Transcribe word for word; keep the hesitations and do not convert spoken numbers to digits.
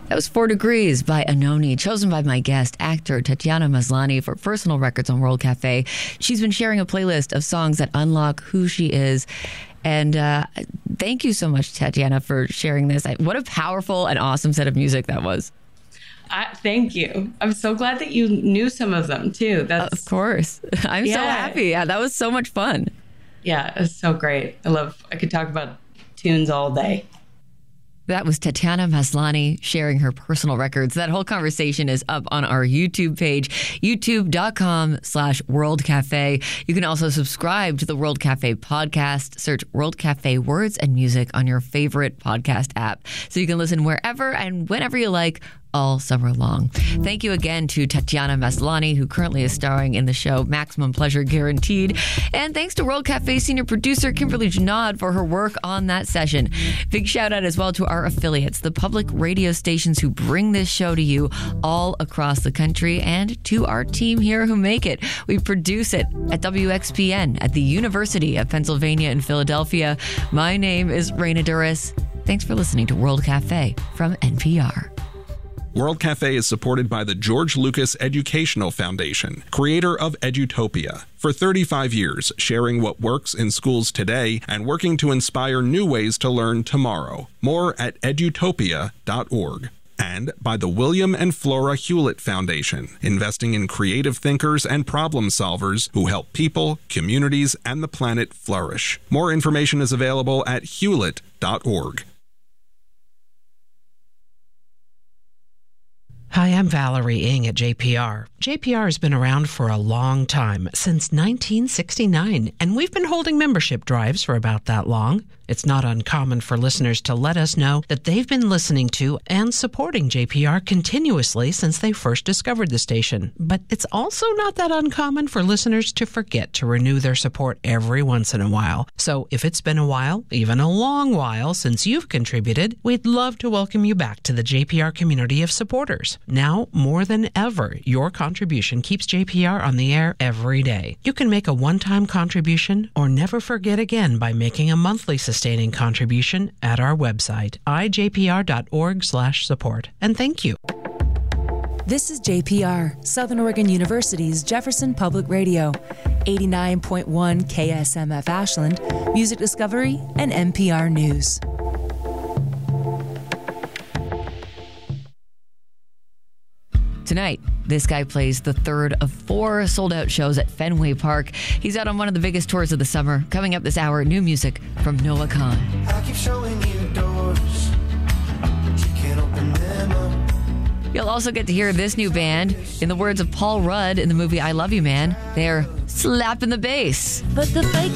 That was Four Degrees by Anoni, chosen by my guest, actor Tatiana Maslany for Personal Records on World Cafe. She's been sharing a playlist of songs that unlock who she is. And uh, thank you so much, Tatiana, for sharing this. What a powerful and awesome set of music that was. I, thank you. I'm so glad that you knew some of them, too. That's, of course. I'm yeah. so happy. Yeah, that was so much fun. Yeah, it's so great. I love, I could talk about tunes all day. That was Tatiana Maslany sharing her personal records. That whole conversation is up on our YouTube page, youtube.com slash World Cafe. You can also subscribe to the World Cafe podcast. Search World Cafe Words and Music on your favorite podcast app so you can listen wherever and whenever you like all summer long. Thank you again to Tatiana Maslany, who currently is starring in the show Maximum Pleasure Guaranteed. And thanks to World Cafe senior producer Kimberly Janaud for her work on that session. Big shout out as well to our affiliates, the public radio stations who bring this show to you all across the country, and to our team here who make it. We produce it at W X P N at the University of Pennsylvania in Philadelphia. My name is Raina Duras. Thanks for listening to World Cafe from N P R. World Cafe is supported by the George Lucas Educational Foundation, creator of Edutopia. For thirty-five years, sharing what works in schools today and working to inspire new ways to learn tomorrow. More at edutopia dot org. And by the William and Flora Hewlett Foundation, investing in creative thinkers and problem solvers who help people, communities, and the planet flourish. More information is available at hewlett dot org. Hi, I'm Valerie Ng at J P R. J P R has been around for a long time, since nineteen sixty-nine, and we've been holding membership drives for about that long. It's not uncommon for listeners to let us know that they've been listening to and supporting J P R continuously since they first discovered the station. But it's also not that uncommon for listeners to forget to renew their support every once in a while. So if it's been a while, even a long while, since you've contributed, we'd love to welcome you back to the J P R community of supporters. Now, more than ever, your contribution keeps J P R on the air every day. You can make a one-time contribution or never forget again by making a monthly sustaining contribution at our website, i j p r dot org slash support. And thank you. This is J P R, Southern Oregon University's Jefferson Public Radio, eighty-nine point one K S M F Ashland, Music Discovery, and N P R News. Tonight, this guy plays the third of four sold-out shows at Fenway Park. He's out on one of the biggest tours of the summer. Coming up this hour, new music from Noah Kahan. I keep showing you doors, but you can't open them up. You'll also get to hear this new band. In the words of Paul Rudd in the movie I Love You Man, they're slapping the bass. But the fake